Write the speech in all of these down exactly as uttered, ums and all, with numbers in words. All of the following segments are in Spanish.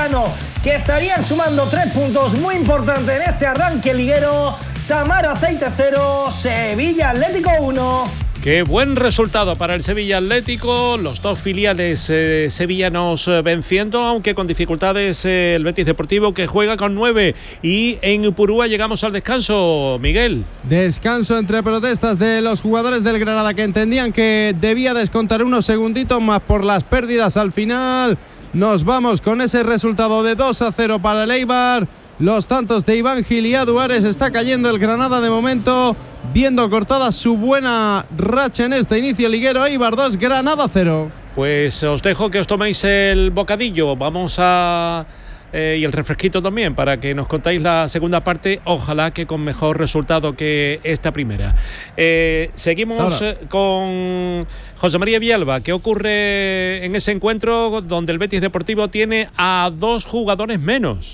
Galiano, que estarían sumando tres puntos muy importantes en este arranque liguero. Tamara Aceite cero, Sevilla Atlético uno. Qué buen resultado para el Sevilla Atlético, los dos filiales eh, sevillanos eh, venciendo, aunque con dificultades eh, el Betis Deportivo, que juega con nueve. Y en Purúa llegamos al descanso, Miguel. Descanso entre protestas de los jugadores del Granada, que entendían que debía descontar unos segunditos más por las pérdidas al final. Nos vamos con ese resultado de dos a cero para el Eibar. Los tantos de Iván Gil y Aduares. Está cayendo el Granada de momento, viendo cortada su buena racha en este inicio liguero. Eibar dos, Granada cero. Pues os dejo que os toméis el bocadillo. Vamos a... Eh, y el refresquito también, para que nos contáis la segunda parte, ojalá que con mejor resultado que esta primera. Eh, seguimos eh, con José María Villalba. ¿Qué ocurre en ese encuentro donde el Betis Deportivo tiene a dos jugadores menos?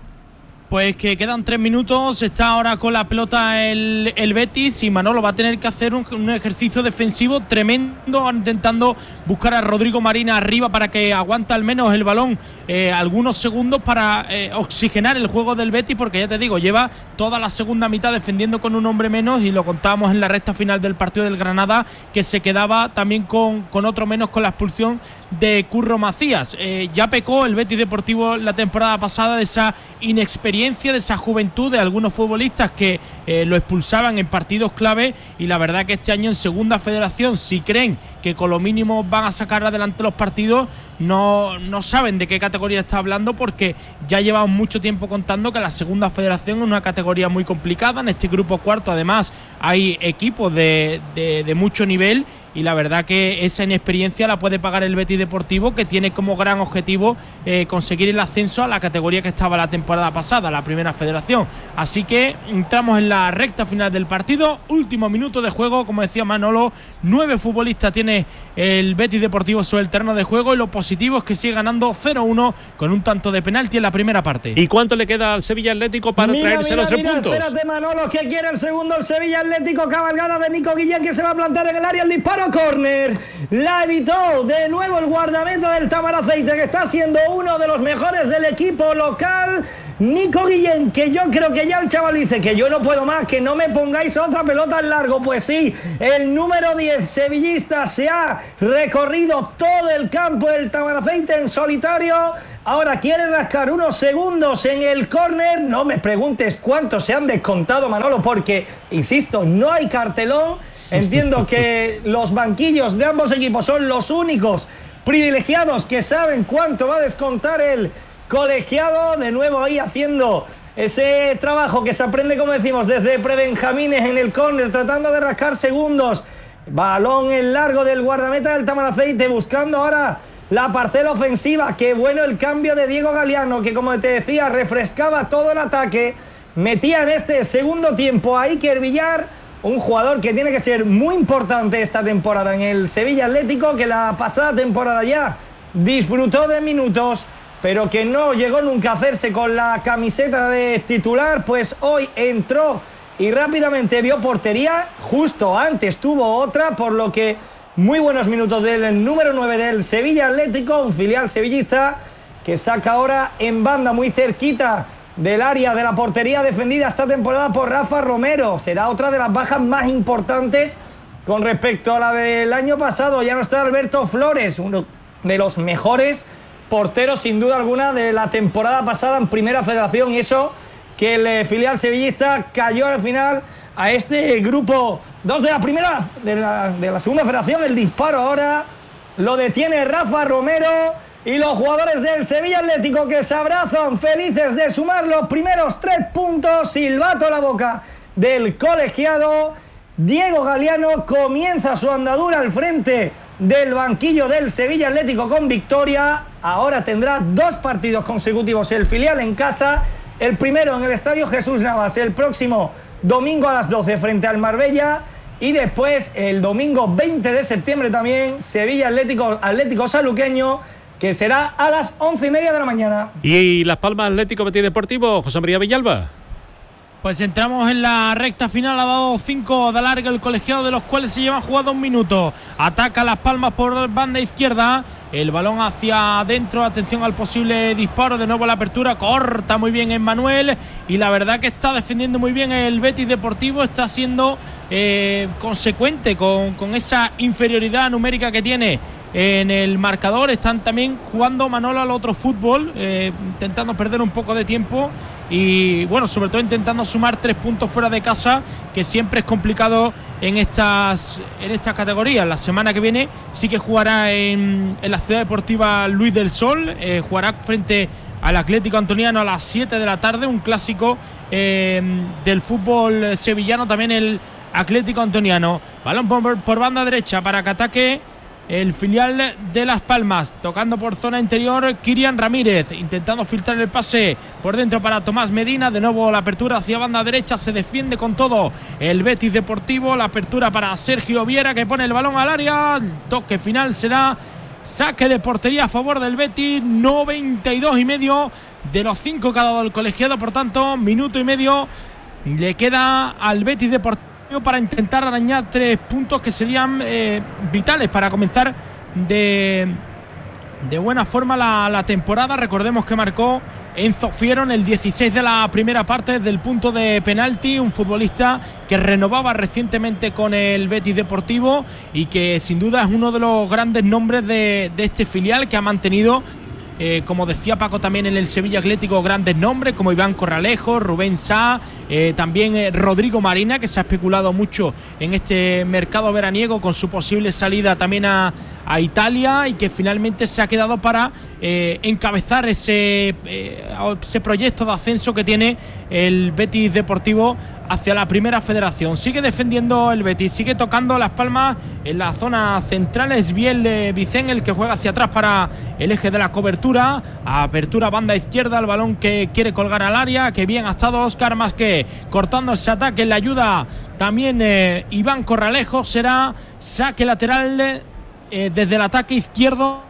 Pues que quedan tres minutos, está ahora con la pelota el, el Betis, y Manolo va a tener que hacer un, un ejercicio defensivo tremendo, intentando buscar a Rodrigo Marina arriba para que aguante al menos el balón eh, algunos segundos para eh, oxigenar el juego del Betis, porque ya te digo, lleva toda la segunda mitad defendiendo con un hombre menos, y lo contábamos en la recta final del partido del Granada, que se quedaba también con, con otro menos con la expulsión de Curro Macías. Eh, ya pecó el Betis Deportivo la temporada pasada de esa inexperiencia, de esa juventud de algunos futbolistas que eh, lo expulsaban en partidos clave, y la verdad que este año en Segunda Federación, si creen que con lo mínimo van a sacar adelante los partidos, no, no saben de qué categoría está hablando, porque ya llevamos mucho tiempo contando que la Segunda Federación es una categoría muy complicada. En este grupo cuarto además hay equipos de, de, de mucho nivel, y la verdad que esa inexperiencia la puede pagar el Betis Deportivo, que tiene como gran objetivo eh, conseguir el ascenso a la categoría que estaba la temporada pasada, la Primera Federación. Así que entramos en la recta final del partido, último minuto de juego, como decía Manolo, nueve futbolistas tiene el Betis Deportivo sobre el terreno de juego, y lo positivo es que sigue ganando cero uno con un tanto de penalti en la primera parte. ¿Y cuánto le queda al Sevilla Atlético para mira, traerse mira, los tres mira, puntos? Espérate, Manolo, que quiere el segundo el Sevilla Atlético. Cabalgada de Nico Guillén, que se va a plantar en el área, el disparo, córner, la evitó de nuevo el guardameta del Tamara Aceite, que está siendo uno de los mejores del equipo local, Nico Guillén, que yo creo que ya el chaval dice que yo no puedo más, que no me pongáis otra pelota en largo. Pues sí, el número diez sevillista se ha recorrido todo el campo del Tamara Aceite en solitario. Ahora quiere rascar unos segundos en el córner. No me preguntes cuántos se han descontado, Manolo, porque, insisto, no hay cartelón. Entiendo que los banquillos de ambos equipos son los únicos privilegiados que saben cuánto va a descontar el colegiado. De nuevo ahí haciendo ese trabajo que se aprende, como decimos, desde prebenjamines en el córner, tratando de rascar segundos. Balón en largo del guardameta del Tamara Aceite, buscando ahora la parcela ofensiva. Qué bueno el cambio de Diego Galiano, que, como te decía, refrescaba todo el ataque. Metía en este segundo tiempo a Iker Villar, un jugador que tiene que ser muy importante esta temporada en el Sevilla Atlético, que la pasada temporada ya disfrutó de minutos, pero que no llegó nunca a hacerse con la camiseta de titular. Pues hoy entró y rápidamente vio portería. Justo antes tuvo otra, por lo que muy buenos minutos del número nueve del Sevilla Atlético, un filial sevillista que saca ahora en banda muy cerquita del área de la portería, defendida esta temporada por Rafa Romero. Será otra de las bajas más importantes con respecto a la del año pasado. Ya no está Alberto Flores, uno de los mejores porteros sin duda alguna de la temporada pasada en Primera Federación, y eso que el filial sevillista cayó al final a este grupo dos de la primera de la, de la Segunda Federación. El disparo ahora lo detiene Rafa Romero, y los jugadores del Sevilla Atlético que se abrazan felices de sumar los primeros tres puntos. Silbato a la boca del colegiado. Diego Galiano comienza su andadura al frente del banquillo del Sevilla Atlético con victoria. Ahora tendrá dos partidos consecutivos el filial en casa. El primero en el Estadio Jesús Navas el próximo domingo a las doce frente al Marbella, y después el domingo veinte de septiembre también Sevilla Atlético, Atlético Saluqueño, que será a las once y media de la mañana. ¿Y Las Palmas Atlético Betis Deportivo, José María Villalba? Pues entramos en la recta final. Ha dado cinco de largo el colegiado, de los cuales se lleva jugado un minuto. Ataca Las Palmas por banda izquierda. El balón hacia adentro. Atención al posible disparo. De nuevo la apertura. Corta muy bien Emmanuel. Y la verdad que está defendiendo muy bien el Betis Deportivo. Está siendo eh, consecuente con, con esa inferioridad numérica que tiene en el marcador. Están también jugando, Manolo, al otro fútbol, eh, intentando perder un poco de tiempo y bueno, sobre todo intentando sumar tres puntos fuera de casa, que siempre es complicado en estas en estas categorías. La semana que viene sí que jugará en, en la Ciudad Deportiva Luis del Sol, eh, jugará frente al Atlético Antoniano a las siete de la tarde, un clásico eh, del fútbol sevillano, también el Atlético Antoniano. Balón por, por banda derecha para que ataque el filial de Las Palmas, tocando por zona interior Kirian Ramírez, intentando filtrar el pase por dentro para Tomás Medina. De nuevo la apertura hacia banda derecha, se defiende con todo el Betis Deportivo. La apertura para Sergio Viera, que pone el balón al área. El toque final será saque de portería a favor del Betis. noventa y dos y medio de los cinco que ha dado el colegiado, por tanto minuto y medio le queda al Betis Deportivo para intentar arañar tres puntos que serían eh, vitales para comenzar de, de buena forma la, la temporada. Recordemos que marcó Enzo Fiero en el dieciséis de la primera parte desde el punto de penalti, un futbolista que renovaba recientemente con el Betis Deportivo y que sin duda es uno de los grandes nombres de, de este filial, que ha mantenido, Eh, como decía Paco, también en el Sevilla Atlético, grandes nombres como Iván Corralejo, Rubén Sá, eh, también eh, Rodrigo Marina, que se ha especulado mucho en este mercado veraniego con su posible salida también a, a Italia, y que finalmente se ha quedado para eh, encabezar ese, eh, ese proyecto de ascenso que tiene el Betis Deportivo hacia la primera federación. Sigue defendiendo el Betis, sigue tocando Las Palmas en la zona central. Es bien eh, Vicén el que juega hacia atrás para el eje de la cobertura. Apertura banda izquierda, el balón que quiere colgar al área. Que bien ha estado Óscar Masqué cortando ese ataque. Le ayuda también eh, Iván Corralejo. Será saque lateral eh, desde el ataque izquierdo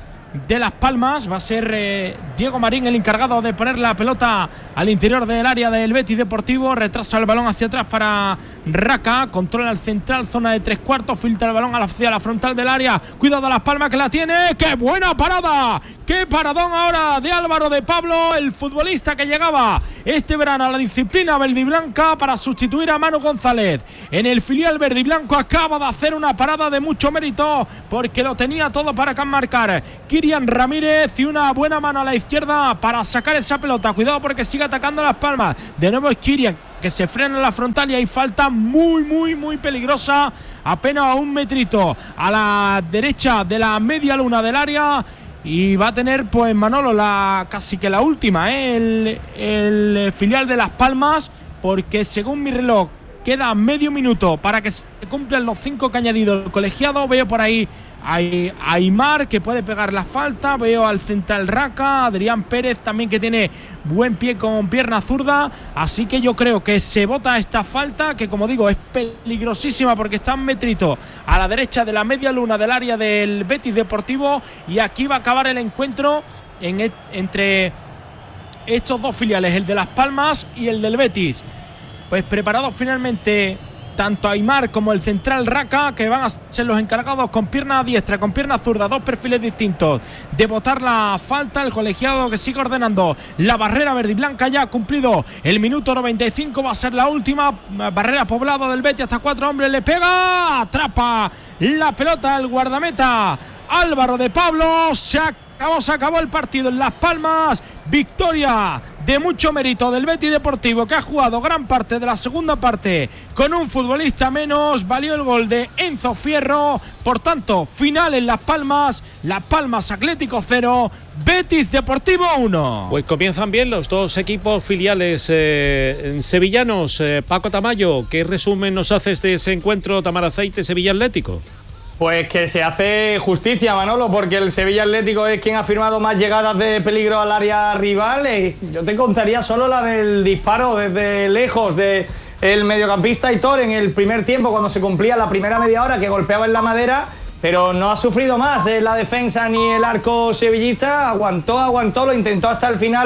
de Las Palmas. Va a ser eh, Diego Marín el encargado de poner la pelota al interior del área del Betis Deportivo. Retrasa el balón hacia atrás para Raca, controla el central, zona de tres cuartos, filtra el balón hacia la frontal del área. Cuidado a Las Palmas, que la tiene. ¡Qué buena parada! ¡Qué paradón ahora de Álvaro de Pablo, el futbolista que llegaba este verano a la disciplina verdiblanca para sustituir a Manu González en el filial verdiblanco! Acaba de hacer una parada de mucho mérito, porque lo tenía todo para marcar Kirian Ramírez, y una buena mano a la izquierda para sacar esa pelota. Cuidado porque sigue atacando Las Palmas. De nuevo es Kirian que se frena en la frontal y hay falta muy, muy, muy peligrosa, apenas a un metrito a la derecha de la media luna del área. Y va a tener, pues, Manolo, la casi que la última, ¿eh? el, el filial de Las Palmas, porque según mi reloj queda medio minuto para que se cumplan los cinco que ha añadido el colegiado. Veo por ahí a Aymar, que puede pegar la falta. Veo al central Raca, Adrián Pérez también, que tiene buen pie con pierna zurda. Así que yo creo que se vota esta falta, que como digo es peligrosísima porque está un metrito a la derecha de la media luna del área del Betis Deportivo. Y aquí va a acabar el encuentro en et- entre estos dos filiales, el de Las Palmas y el del Betis. Pues preparados finalmente tanto Aymar como el central Raca, que van a ser los encargados con pierna diestra, con pierna zurda, dos perfiles distintos, de botar la falta. El colegiado que sigue ordenando la barrera verde y blanca, ya ha cumplido el minuto noventa y cinco, va a ser la última barrera poblada del Betis, hasta cuatro hombres, le pega, atrapa la pelota el guardameta Álvaro de Pablo. Se acabó, se acabó el partido en Las Palmas. Victoria de mucho mérito del Betis Deportivo, que ha jugado gran parte de la segunda parte con un futbolista menos. Valió el gol de Enzo Fierro. Por tanto, final en Las Palmas. Las Palmas Atlético cero, Betis Deportivo uno. Pues comienzan bien los dos equipos filiales eh, sevillanos. Eh, Paco Tamayo, ¿qué resumen nos haces de ese encuentro Tamaraceite Sevilla Atlético? Pues que se hace justicia, Manolo, porque el Sevilla Atlético es quien ha firmado más llegadas de peligro al área rival. Yo te contaría solo la del disparo desde lejos de el mediocampista Aitor en el primer tiempo, cuando se cumplía la primera media hora, que golpeaba en la madera, pero no ha sufrido más en la defensa ni el arco sevillista. Aguantó, aguantó, lo intentó hasta el final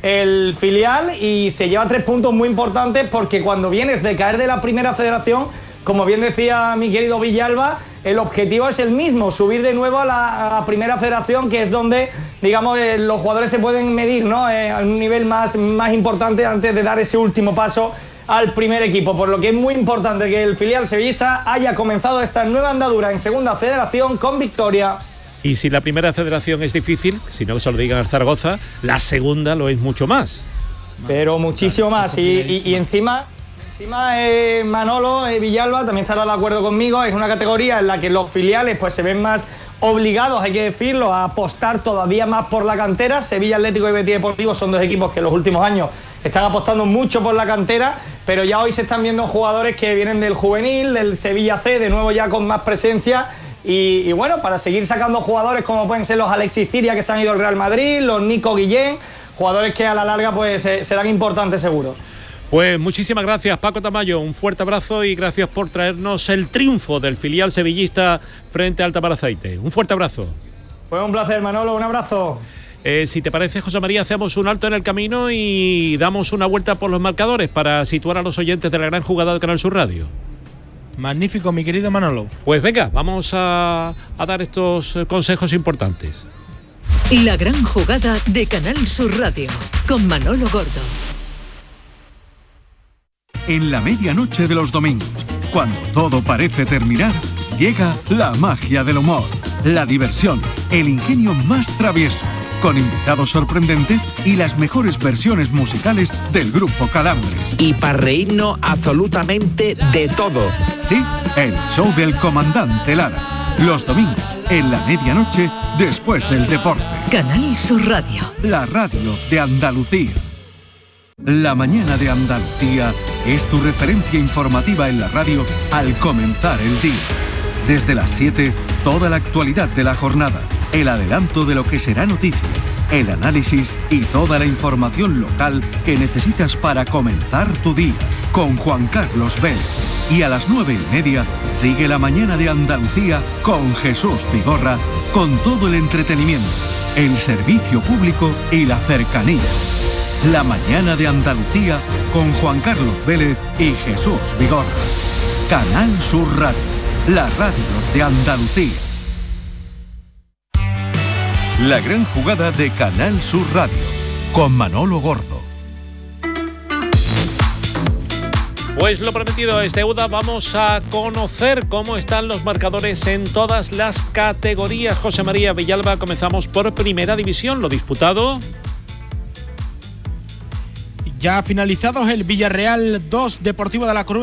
el filial y se lleva tres puntos muy importantes porque cuando vienes de caer de la primera federación, como bien decía mi querido Villalba, el objetivo es el mismo, subir de nuevo a la, a la primera federación, que es donde, digamos, eh, los jugadores se pueden medir, ¿no? Eh, a un nivel más, más importante antes de dar ese último paso al primer equipo, por lo que es muy importante que el filial sevillista haya comenzado esta nueva andadura en segunda federación con victoria. Y si la primera federación es difícil, si no que se lo digan al Zaragoza, la segunda lo es mucho más. Pero muchísimo más. Y, y, y encima, encima eh, Manolo eh, Villalba también estará de acuerdo conmigo. Es una categoría en la que los filiales pues se ven más obligados, hay que decirlo, a apostar todavía más por la cantera. Sevilla Atlético y Betis Deportivo son dos equipos que en los últimos años están apostando mucho por la cantera, pero ya hoy se están viendo jugadores que vienen del juvenil, del Sevilla C, de nuevo ya con más presencia. Y, y bueno, para seguir sacando jugadores como pueden ser los Alexis Ciria, que se han ido al Real Madrid, los Nico Guillén, jugadores que a la larga pues eh, serán importantes seguros. Pues muchísimas gracias, Paco Tamayo, un fuerte abrazo y gracias por traernos el triunfo del filial sevillista frente al Tamaraceite. Un fuerte abrazo. Fue un placer, Manolo, un abrazo. Eh, si te parece, José María, hacemos un alto en el camino y damos una vuelta por los marcadores para situar a los oyentes de la gran jugada de Canal Sur Radio. Magnífico, mi querido Manolo. Pues venga, vamos a, a dar estos consejos importantes. La gran jugada de Canal Sur Radio, con Manolo Gordo. En la medianoche de los domingos, cuando todo parece terminar, llega la magia del humor, la diversión, el ingenio más travieso, con invitados sorprendentes y las mejores versiones musicales del grupo Calambres. Y para reírnos absolutamente de todo. Sí, el show del comandante Lara. Los domingos, en la medianoche, después del deporte. Canal Sur Radio. La radio de Andalucía. La mañana de Andalucía es tu referencia informativa en la radio al comenzar el día. Desde las siete, toda la actualidad de la jornada, el adelanto de lo que será noticia, el análisis y toda la información local que necesitas para comenzar tu día, con Juan Carlos Vélez. Y a las nueve y media, sigue la mañana de Andalucía con Jesús Vigorra, con todo el entretenimiento, el servicio público y la cercanía. La mañana de Andalucía con Juan Carlos Vélez y Jesús Vigorra. Canal Sur Radio, la radio de Andalucía. La gran jugada de Canal Sur Radio, con Manolo Gordo. Pues lo prometido es deuda, vamos a conocer cómo están los marcadores en todas las categorías. José María Villalba, comenzamos por Primera División, lo disputado. Ya finalizados, el Villarreal dos, Deportivo de La Coruña